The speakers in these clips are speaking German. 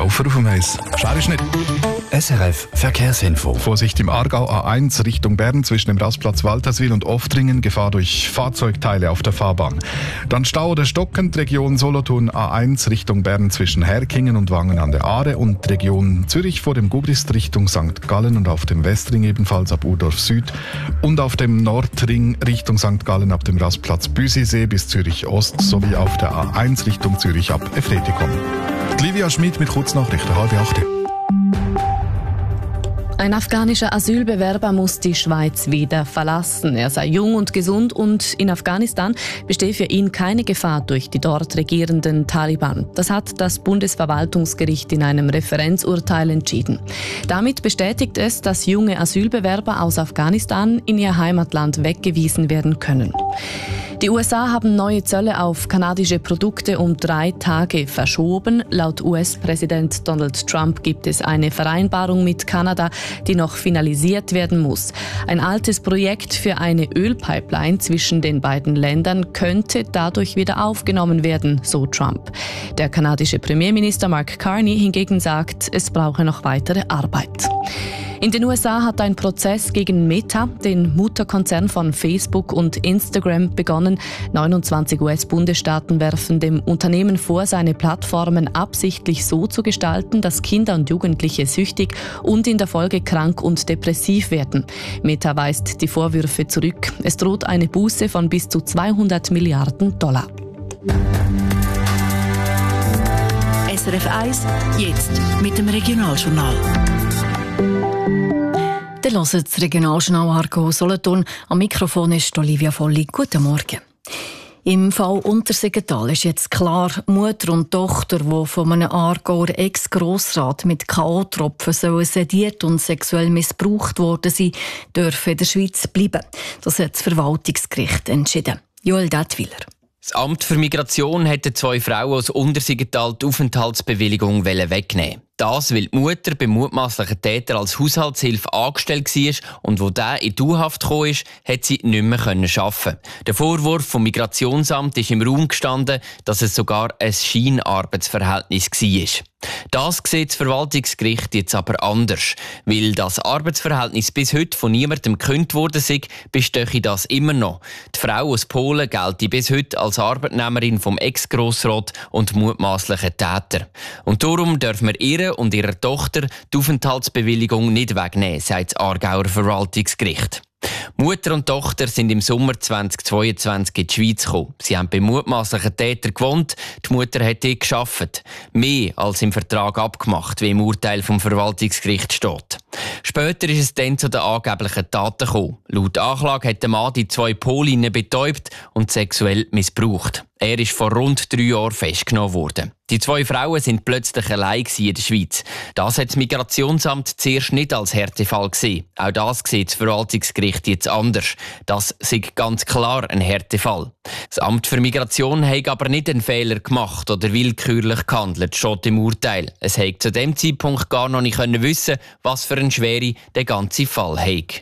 Laufer auf dem Eis. Schwer ist nicht. SRF Verkehrsinfo. Vorsicht im Aargau A1 Richtung Bern zwischen dem Rastplatz Walterswil und Oftringen. Gefahr durch Fahrzeugteile auf der Fahrbahn. Dann Stau oder stockend Region Solothurn A1 Richtung Bern zwischen Herkingen und Wangen an der Aare und Region Zürich vor dem Gubrist Richtung St. Gallen und auf dem Westring ebenfalls ab Urdorf Süd und auf dem Nordring Richtung St. Gallen ab dem Rastplatz Büsisee bis Zürich Ost sowie auf der A1 Richtung Zürich ab Efretikum. Livia Schmid mit Kurznachrichten, 7:30. Ein afghanischer Asylbewerber muss die Schweiz wieder verlassen. Er sei jung und gesund und in Afghanistan bestehe für ihn keine Gefahr durch die dort regierenden Taliban. Das hat das Bundesverwaltungsgericht in einem Referenzurteil entschieden. Damit bestätigt es, dass junge Asylbewerber aus Afghanistan in ihr Heimatland weggewiesen werden können. Die USA haben neue Zölle auf kanadische Produkte um 3 Tage verschoben. Laut US-Präsident Donald Trump gibt es eine Vereinbarung mit Kanada, die noch finalisiert werden muss. Ein altes Projekt für eine Ölpipeline zwischen den beiden Ländern könnte dadurch wieder aufgenommen werden, so Trump. Der kanadische Premierminister Mark Carney hingegen sagt, es brauche noch weitere Arbeit. In den USA hat ein Prozess gegen Meta, den Mutterkonzern von Facebook und Instagram, begonnen. 29 US-Bundesstaaten werfen dem Unternehmen vor, seine Plattformen absichtlich so zu gestalten, dass Kinder und Jugendliche süchtig und in der Folge krank und depressiv werden. Meta weist die Vorwürfe zurück. Es droht eine Buße von bis zu $200 Milliarden. SRF 1, jetzt mit dem Regionaljournal. Ihr hört das Regionaljournal Aargau Solothurn. Am Mikrofon ist Olivia Volli. Guten Morgen. Im Fall Untersiggenthal ist jetzt klar, Mutter und Tochter, die von einem Aargauer Ex-Grossrat mit K.O.-Tropfen sediert und sexuell missbraucht worden sind, dürfen in der Schweiz bleiben. Das hat das Verwaltungsgericht entschieden. Joel Dettwiller. Das Amt für Migration hätte 2 Frauen aus Untersiggenthal die Aufenthaltsbewilligung wegnehmen. Das, weil die Mutter beim mutmaßlichen Täter als Haushaltshilfe angestellt war und wo der in die U-Haft gekommen ist, hat sie nicht mehr arbeiten. Der Vorwurf vom Migrationsamt ist im Raum gestanden, dass es sogar ein Scheinarbeitsverhältnis war. Das sieht das Verwaltungsgericht jetzt aber anders. Weil das Arbeitsverhältnis bis heute von niemandem gekündigt worden ist, bestehe das immer noch. Die Frau aus Polen gelte bis heute als Arbeitnehmerin vom Ex-Grossrat und mutmaßlichen Täter. Und darum dürfen wir ihr und ihrer Tochter die Aufenthaltsbewilligung nicht wegnehmen, sagt das Aargauer Verwaltungsgericht. Mutter und Tochter sind im Sommer 2022 in die Schweiz gekommen. Sie haben beim mutmaßlichen Täter gewohnt, die Mutter hat dort gearbeitet. Mehr als im Vertrag abgemacht, wie im Urteil vom Verwaltungsgericht steht. Später ist es dann zu den angeblichen Taten gekommen. Laut Anklage hat der Mann die 2 Polinnen betäubt und sexuell missbraucht. Er ist vor rund 3 Jahren festgenommen worden. Die 2 Frauen sind plötzlich allein in der Schweiz. Das hat das Migrationsamt zuerst nicht als Härtefall gesehen. Auch das sieht das Verwaltungsgericht jetzt anders. Das ist ganz klar ein Härtefall. Das Amt für Migration hat aber nicht einen Fehler gemacht oder willkürlich gehandelt, steht im Urteil. Es hat zu dem Zeitpunkt gar noch nicht wissen, was für eine Schwere der ganze Fall hat.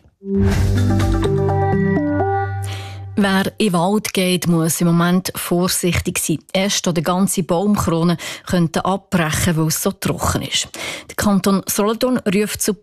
Wer in den Wald geht, muss im Moment vorsichtig sein. Äste oder ganze Baumkronen könnten abbrechen, weil es so trocken ist. Der Kanton Solothurn ruft zu